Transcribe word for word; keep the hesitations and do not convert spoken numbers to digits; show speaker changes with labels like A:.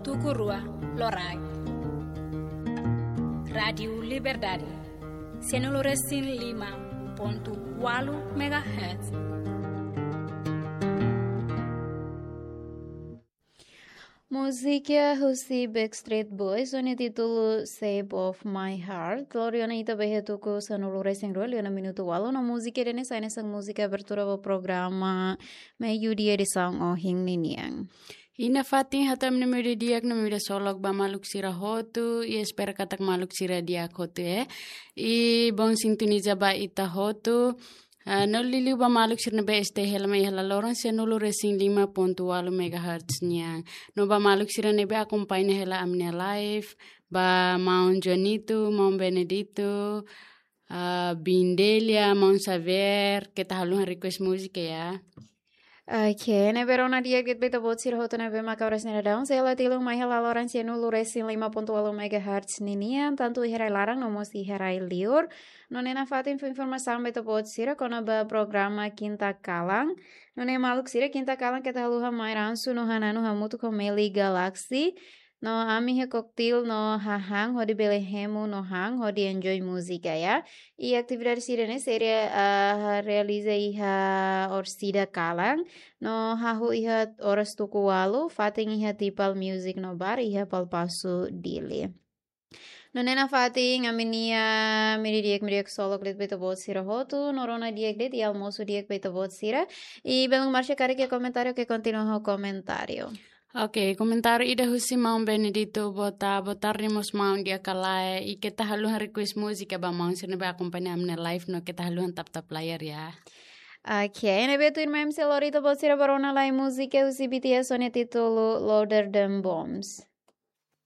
A: Tukurua Lorai Radio Liberdade Senoloresin lima ponto walu megahertz.
B: Música Husi Backstreet Boys sono título Shape of My Heart. Gloriana ita behetuku sanulure sengro liana minuto walu na música dene saine sang música abertura do programa me yudia de sang o hing niniang.
C: Ina fatin hatam na mire diak na mire solok ba maluk sira hotu i espera katak maluk sira diak hotu eh i bong sintuniza ba ita hotu. Uh, no liliu ba maluk sirna be este helma i hala loran se nulu resing lima ponto walu megahertz nya. No ba maluk sira nebe akompaine hela amnia live ba maun Jonito, maun Benedito, uh, Bindelia, maun Saver, kita haluhan request musik ya.
B: Okay, ne verona dia get beta bot sir hoto ne be makauras ne daun se la tilung mai hala loran se nulu resing lima ponto walu megahertz ninian tantu herai larang no mosi herai liur. Nona fatin fu informação beta bot sira kona ba programa Quinta Kalang. Nona maluk sira Quinta Kalang kita haluha mai ransu no hananu hamutu ko Meli Galaxy. No ami he cocktail no hahang hodi belehemu no hang hodi enjoy música ya. E atividade sirene seria uh, realiza iha orsida Kalang. No hahu iha oras tuku walu fatin iha tipal music no bar iha palpasu dili. No nena fating aminia miri diek miriek solo klit beta bot sira hotu norona diek det e almoço diek beta bot sira e belum marcha cari que comentário que continua o comentário.
C: Ok, comentário ida husi maun Benedito bota botar rimos maun dia kalai e kita haluhan request música ba maun sirna ba acompanhar amna live no kita haluhan tap tap player ya.
B: Ok, ne betu irmã M C Lorita bot sira barona lai música husi B T S sonia título Louder Than Bombs.